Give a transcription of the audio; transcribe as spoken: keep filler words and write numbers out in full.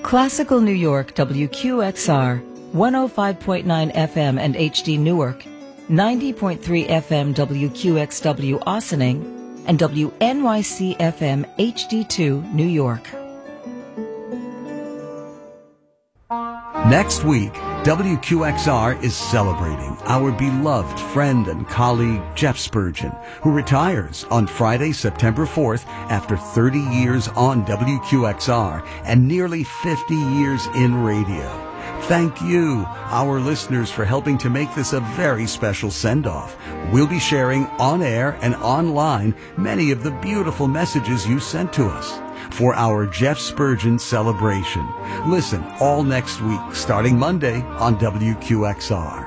Classical New York W Q X R, one oh five point nine F M and H D Newark, ninety point three F M W Q X W Ossining, and W N Y C F M H D two New York. Next week, W Q X R is celebrating our beloved friend and colleague Jeff Spurgeon, who retires on Friday, September fourth after thirty years on W Q X R and nearly fifty years in radio. Thank you, our listeners, for helping to make this a very special send-off. We'll be sharing on air and online many of the beautiful messages you sent to us for our Jeff Spurgeon celebration. Listen all next week, starting Monday on W Q X R.